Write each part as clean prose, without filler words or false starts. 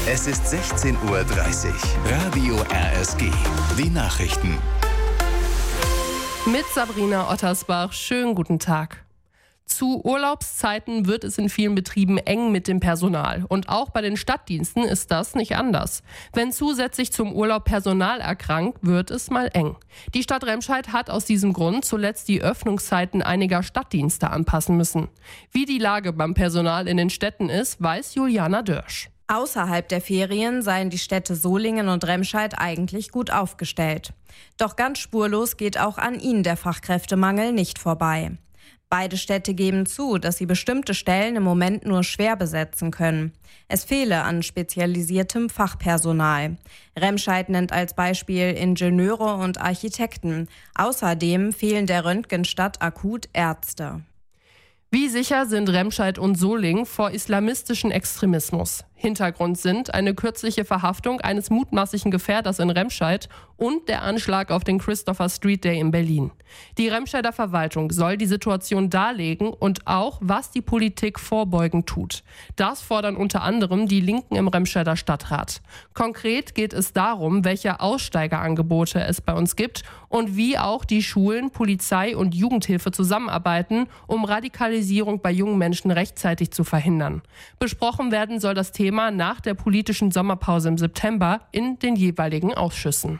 Es ist 16:30 Uhr. Radio RSG. Die Nachrichten. Mit Sabrina Ottersbach. Schönen guten Tag. Zu Urlaubszeiten wird es in vielen Betrieben eng mit dem Personal. Und auch bei den Stadtdiensten ist das nicht anders. Wenn zusätzlich zum Urlaub Personal erkrankt, wird es mal eng. Die Stadt Remscheid hat aus diesem Grund zuletzt die Öffnungszeiten einiger Stadtdienste anpassen müssen. Wie die Lage beim Personal in den Städten ist, weiß Juliana Dörsch. Außerhalb der Ferien seien die Städte Solingen und Remscheid eigentlich gut aufgestellt. Doch ganz spurlos geht auch an ihnen der Fachkräftemangel nicht vorbei. Beide Städte geben zu, dass sie bestimmte Stellen im Moment nur schwer besetzen können. Es fehle an spezialisiertem Fachpersonal. Remscheid nennt als Beispiel Ingenieure und Architekten. Außerdem fehlen der Röntgenstadt akut Ärzte. Wie sicher sind Remscheid und Solingen vor islamistischem Extremismus? Hintergrund sind eine kürzliche Verhaftung eines mutmaßlichen Gefährders in Remscheid und der Anschlag auf den Christopher Street Day in Berlin. Die Remscheider Verwaltung soll die Situation darlegen und auch, was die Politik vorbeugend tut. Das fordern unter anderem die Linken im Remscheider Stadtrat. Konkret geht es darum, welche Aussteigerangebote es bei uns gibt und wie auch die Schulen, Polizei und Jugendhilfe zusammenarbeiten, um Radikalisierung bei jungen Menschen rechtzeitig zu verhindern. Besprochen werden soll das Thema nach der politischen Sommerpause im September in den jeweiligen Ausschüssen.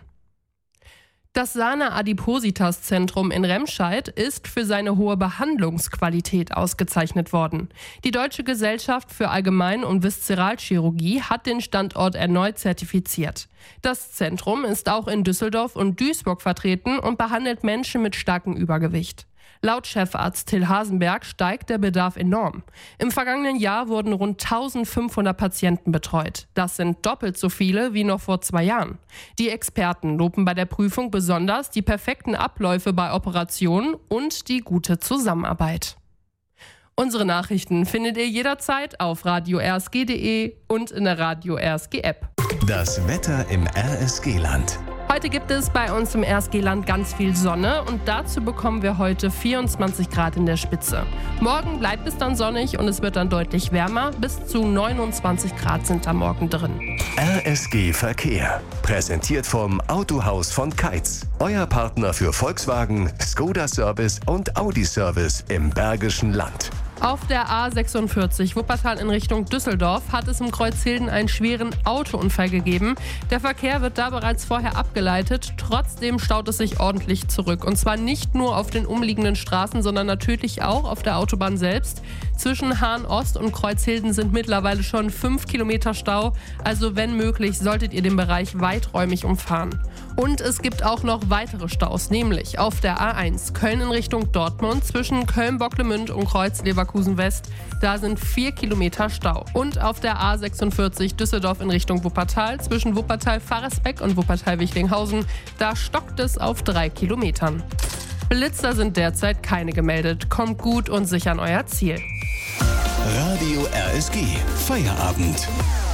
Das Sana Adipositas Zentrum in Remscheid ist für seine hohe Behandlungsqualität ausgezeichnet worden. Die Deutsche Gesellschaft für Allgemein- und Viszeralchirurgie hat den Standort erneut zertifiziert. Das Zentrum ist auch in Düsseldorf und Duisburg vertreten und behandelt Menschen mit starkem Übergewicht. Laut Chefarzt Till Hasenberg steigt der Bedarf enorm. Im vergangenen Jahr wurden rund 1500 Patienten betreut. Das sind doppelt so viele wie noch vor 2 Jahren. Die Experten loben bei der Prüfung besonders die perfekten Abläufe bei Operationen und die gute Zusammenarbeit. Unsere Nachrichten findet ihr jederzeit auf radio-rsg.de und in der Radio RSG App. Das Wetter im RSG-Land. Heute gibt es bei uns im RSG-Land ganz viel Sonne und dazu bekommen wir heute 24 Grad in der Spitze. Morgen bleibt es dann sonnig und es wird dann deutlich wärmer. Bis zu 29 Grad sind am Morgen drin. RSG Verkehr. Präsentiert vom Autohaus von Keitz. Euer Partner für Volkswagen, Skoda Service und Audi Service im Bergischen Land. Auf der A46 Wuppertal in Richtung Düsseldorf hat es im Kreuzhilden einen schweren Autounfall gegeben. Der Verkehr wird da bereits vorher abgeleitet. Trotzdem staut es sich ordentlich zurück. Und zwar nicht nur auf den umliegenden Straßen, sondern natürlich auch auf der Autobahn selbst. Zwischen Hahn-Ost und Kreuzhilden sind mittlerweile schon 5 Kilometer Stau. Also wenn möglich, solltet ihr den Bereich weiträumig umfahren. Und es gibt auch noch weitere Staus, nämlich auf der A1 Köln in Richtung Dortmund zwischen Köln-Bocklemünd und Kreuz-Leverkusen West. Da sind 4 Kilometer Stau. Und auf der A46 Düsseldorf in Richtung Wuppertal zwischen Wuppertal-Faresbeck und Wuppertal-Wichlinghausen. Da stockt es auf 3 Kilometern. Blitzer sind derzeit keine gemeldet. Kommt gut und sicher an euer Ziel. Radio RSG. Feierabend.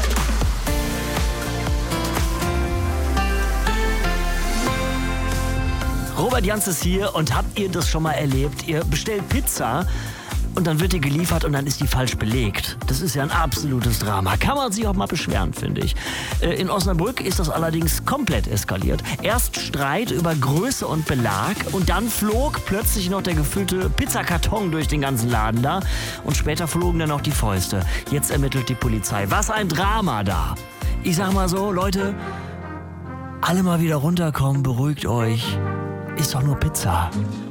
Robert Jans ist hier und habt ihr das schon mal erlebt? Ihr bestellt Pizza und dann wird die geliefert und dann ist die falsch belegt. Das ist ja ein absolutes Drama. Kann man sich auch mal beschweren, finde ich. In Osnabrück ist das allerdings komplett eskaliert. Erst Streit über Größe und Belag und dann flog plötzlich noch der gefüllte Pizzakarton durch den ganzen Laden da und später flogen dann noch die Fäuste. Jetzt ermittelt die Polizei. Was ein Drama da. Ich sag mal so, Leute, alle mal wieder runterkommen, beruhigt euch. Ist doch nur Pizza.